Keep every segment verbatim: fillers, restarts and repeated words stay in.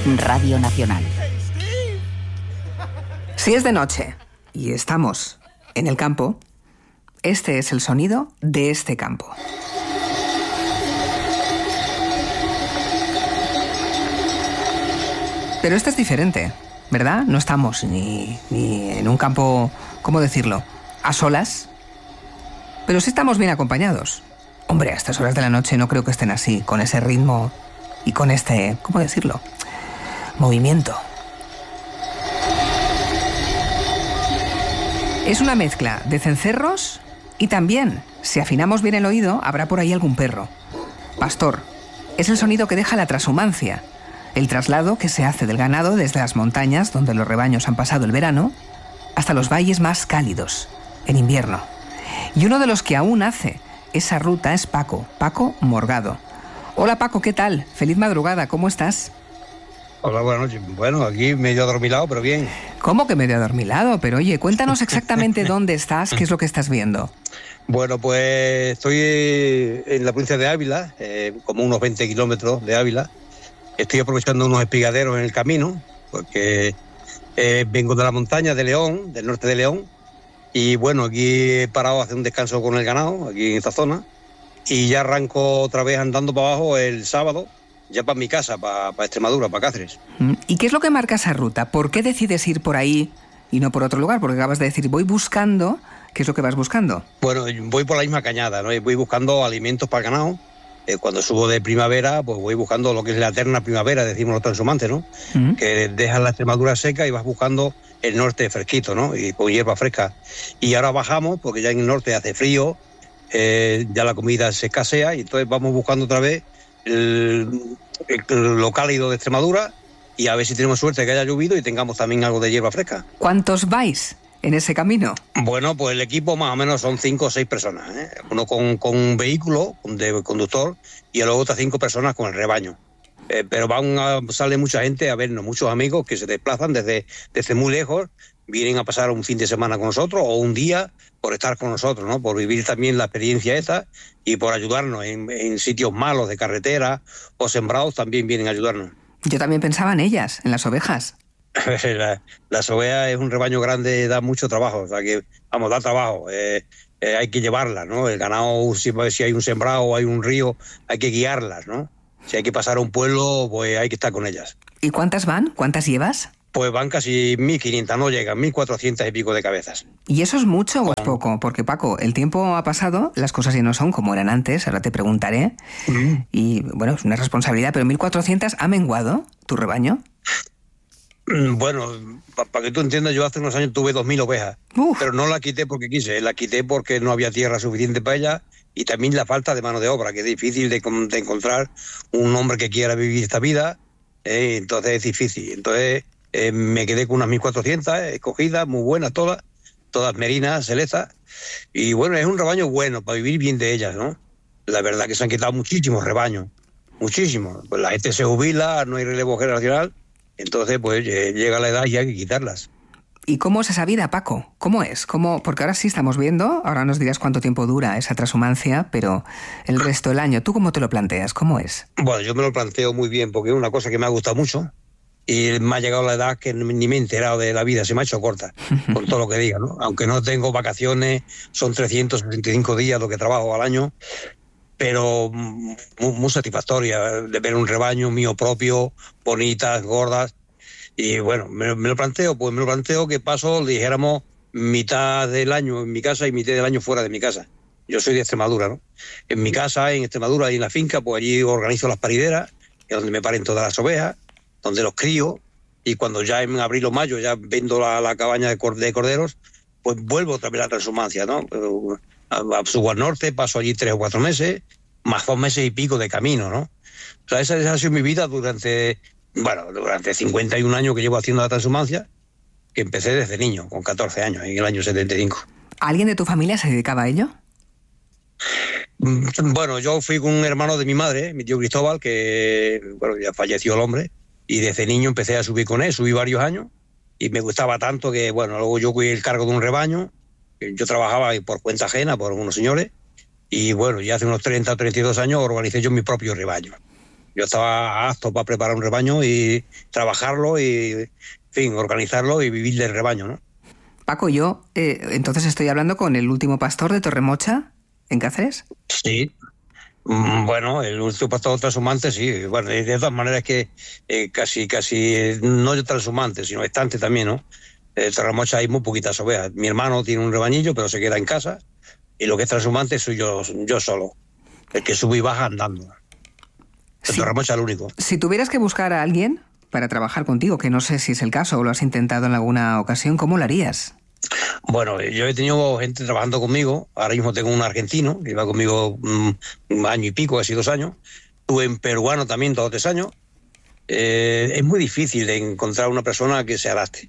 Radio Nacional. Si es de noche y estamos en el campo, este es el sonido de este campo. Pero este es diferente, ¿verdad? No estamos ni, ni en un campo, ¿cómo decirlo?, a solas, pero sí estamos bien acompañados. Hombre, a estas horas de la noche no creo que estén así, con ese ritmo y con este, ¿cómo decirlo?, movimiento. Es una mezcla de cencerros y también, si afinamos bien el oído, habrá por ahí algún perro. Pastor, es el sonido que deja la trashumancia, el traslado que se hace del ganado desde las montañas, donde los rebaños han pasado el verano, hasta los valles más cálidos, en invierno. Y uno de los que aún hace esa ruta es Paco, Paco Morgado. Hola Paco, ¿qué tal? Feliz madrugada, ¿cómo estás? Hola, buenas noches. Bueno, aquí medio adormilado, pero bien. ¿Cómo que medio adormilado? Pero oye, cuéntanos exactamente dónde estás, qué es lo que estás viendo. Bueno, pues estoy en la provincia de Ávila, eh, como unos veinte kilómetros de Ávila. Estoy aprovechando unos espigaderos en el camino, porque eh, vengo de la montaña de León, del norte de León, y bueno, aquí he parado a hacer un descanso con el ganado, aquí en esta zona, y ya arranco otra vez andando para abajo el sábado, ya para mi casa, para, para Extremadura, para Cáceres. ¿Y qué es lo que marca esa ruta? ¿Por qué decides ir por ahí y no por otro lugar? Porque acabas de decir, voy buscando. ¿Qué es lo que vas buscando? Bueno, voy por la misma cañada, ¿no? Voy buscando alimentos para el ganado. Eh, cuando subo de primavera, pues voy buscando lo que es la eterna primavera, decimos los transhumantes, ¿no? Uh-huh. Que dejas la Extremadura seca y vas buscando el norte fresquito, ¿no? Y con hierba fresca. Y ahora bajamos, porque ya en el norte hace frío, eh, ya la comida se escasea, y entonces vamos buscando otra vez El, el, lo cálido de Extremadura, y a ver si tenemos suerte que haya llovido y tengamos también algo de hierba fresca. ¿Cuántos vais en ese camino? Bueno, pues el equipo más o menos son cinco o seis personas, ¿eh? Uno con, con un vehículo de conductor y luego otras cinco personas con el rebaño. Eh, pero van a, sale mucha gente a vernos, muchos amigos que se desplazan desde, desde muy lejos, vienen a pasar un fin de semana con nosotros o un día por estar con nosotros, ¿no? Por vivir también la experiencia esta y por ayudarnos en, en sitios malos de carretera o sembrados, también vienen a ayudarnos. Yo también pensaba en ellas, en las ovejas. la, las ovejas es un rebaño grande, da mucho trabajo, o sea que, vamos, da trabajo, eh, eh, hay que llevarlas, ¿no? El ganado, si, si hay un sembrado o hay un río, hay que guiarlas, ¿no? Si hay que pasar a un pueblo, pues hay que estar con ellas. ¿Y cuántas van? ¿Cuántas llevas? Pues van casi mil quinientas, no llegan, mil cuatrocientas y pico de cabezas. ¿Y eso es mucho o es poco? Porque, Paco, el tiempo ha pasado, las cosas ya no son como eran antes, ahora te preguntaré. Uh-huh. Y, bueno, es una responsabilidad, pero mil cuatrocientas, ¿ha menguado tu rebaño? Bueno, para pa que tú entiendas, yo hace unos años tuve dos mil ovejas, Uf. pero no la quité porque quise, la quité porque no había tierra suficiente para ellas y también la falta de mano de obra, que es difícil de, de encontrar un hombre que quiera vivir esta vida, eh, entonces es difícil. Entonces eh, me quedé con unas mil cuatrocientas escogidas, muy buenas todas, todas merinas, cerezas, y bueno, es un rebaño bueno para vivir bien de ellas, ¿no? La verdad que se han quitado muchísimos rebaños, muchísimos. Pues la gente se jubila, no hay relevo generacional. Entonces, pues llega la edad y hay que quitarlas. ¿Y cómo es esa vida, Paco? ¿Cómo es? ¿Cómo? Porque ahora sí estamos viendo, ahora nos dirás cuánto tiempo dura esa transhumancia, pero el resto del año, ¿tú cómo te lo planteas? ¿Cómo es? Bueno, yo me lo planteo muy bien, porque es una cosa que me ha gustado mucho y me ha llegado la edad que ni me he enterado de la vida, se me ha hecho corta, con todo lo que diga, ¿no? Aunque no tengo vacaciones, son trescientos sesenta y cinco días lo que trabajo al año, pero muy, muy satisfactoria de ver un rebaño mío propio, bonitas, gordas. Y bueno, me, me lo planteo, pues me lo planteo que paso, dijéramos, mitad del año en mi casa y mitad del año fuera de mi casa. Yo soy de Extremadura, ¿no? En mi casa, en Extremadura y en la finca, pues allí organizo las parideras, que es donde me paren todas las ovejas, donde los crío, y cuando ya en abril o mayo ya vendo la, la cabaña de, de corderos, pues vuelvo otra vez a la transhumancia, ¿no? A, subo al norte, paso allí tres o cuatro meses, más dos meses y pico de camino, ¿no? O sea, esa, esa ha sido mi vida durante, bueno, durante cincuenta y un años que llevo haciendo la transhumancia, que empecé desde niño, con catorce años, en el año setenta y cinco. ¿Alguien de tu familia se dedicaba a ello? Bueno, yo fui con un hermano de mi madre, mi tío Cristóbal, que, bueno, ya falleció el hombre, y desde niño empecé a subir con él, subí varios años, y me gustaba tanto que, bueno, luego yo cogí el cargo de un rebaño. Yo trabajaba por cuenta ajena, por unos señores, y bueno, ya hace unos treinta o treinta y dos años organicé yo mi propio rebaño. Yo estaba apto para preparar un rebaño y trabajarlo y, en fin, organizarlo y vivir del rebaño, ¿no? Paco, yo eh, entonces estoy hablando con el último pastor de Torremocha, en Cáceres. Sí. Bueno, el último pastor transhumante, sí. Bueno, de todas maneras que eh, casi, casi, eh, no transhumante, sino estante también, ¿no? En Torremocha hay muy poquitas ovejas. Mi hermano tiene un rebañillo, pero se queda en casa. Y lo que es transhumante soy yo, yo solo. El que sube y baja andando. En Sí. Torremocha es el único. Si tuvieras que buscar a alguien para trabajar contigo, que no sé si es el caso o lo has intentado en alguna ocasión, ¿cómo lo harías? Bueno, yo he tenido gente trabajando conmigo. Ahora mismo tengo un argentino que lleva conmigo um, un año y pico, casi dos años. Tuve un peruano también, dos o tres años. Eh, es muy difícil de encontrar una persona que se adapte.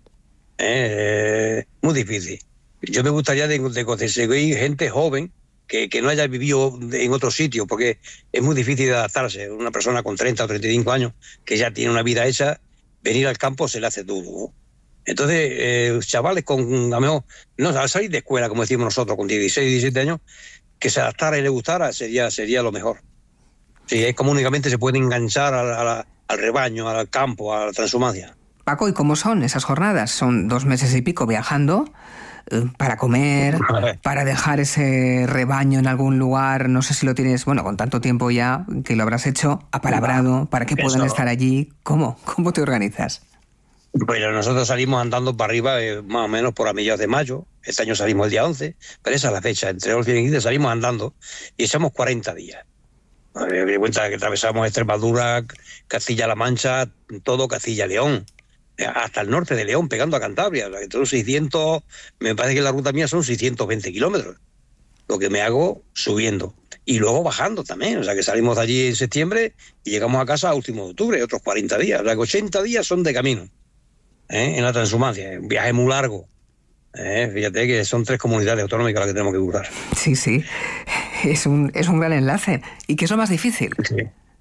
Eh, muy difícil. Yo me gustaría de, de conseguir gente joven que, que no haya vivido en otro sitio, porque es muy difícil de adaptarse. Una persona con treinta o treinta y cinco años que ya tiene una vida hecha, venir al campo se le hace duro, ¿no? Entonces, eh, chavales con, a lo mejor, no, al salir de escuela, como decimos nosotros, con dieciséis, diecisiete años, que se adaptara y le gustara, sería, sería lo mejor. Sí, es como únicamente se puede enganchar al, al, al rebaño, al campo, a la transhumancia. Paco, ¿y cómo son esas jornadas? Son dos meses y pico viajando eh, para comer, para dejar ese rebaño en algún lugar. No sé si lo tienes, bueno, con tanto tiempo ya que lo habrás hecho, apalabrado, para que puedan Eso. estar allí. ¿Cómo? ¿Cómo te organizas? Bueno, nosotros salimos andando para arriba eh, más o menos por a mediados de mayo. Este año salimos el día once, pero esa es la fecha. Entre once y quince salimos andando y echamos cuarenta días. Me doy cuenta que atravesamos Extremadura, Castilla-La Mancha, todo Castilla-León, hasta el norte de León, pegando a Cantabria. O sea, que son seiscientos, me parece que la ruta mía son seiscientos veinte kilómetros. Lo que me hago subiendo. Y luego bajando también. O sea, que salimos de allí en septiembre y llegamos a casa a último de octubre, otros cuarenta días. O sea, que ochenta días son de camino. ¿Eh? En la transhumancia, un viaje muy largo. ¿Eh? Fíjate que son tres comunidades autonómicas las que tenemos que curar. Sí, sí, es un, es un gran enlace. ¿Y qué es lo más difícil? Sí.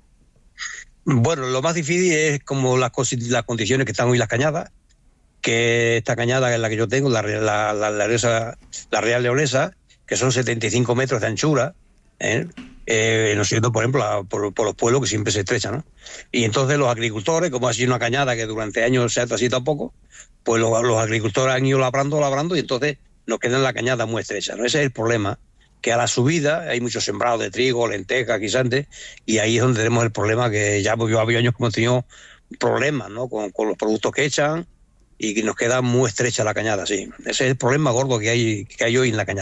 Bueno, lo más difícil es como las, las condiciones que están hoy las cañadas, que esta cañada es la que yo tengo, la, la, la, la, leonesa, la Real Leonesa, que son setenta y cinco metros de anchura, ¿eh? Eh, no siendo, por ejemplo, la, por, por los pueblos que siempre se estrechan, ¿no? Y entonces los agricultores, como ha sido una cañada que durante años se ha trasito a poco, pues los, los agricultores han ido labrando, labrando, y entonces nos queda la cañada muy estrecha, ¿no? Ese es el problema, que a la subida hay muchos sembrados de trigo, lentejas, guisantes, y ahí es donde tenemos el problema, que ya yo había años que hemos tenido problemas, ¿no? Con, con los productos que echan, y que nos queda muy estrecha la cañada, sí. Ese es el problema gordo que hay, que hay hoy en la cañada.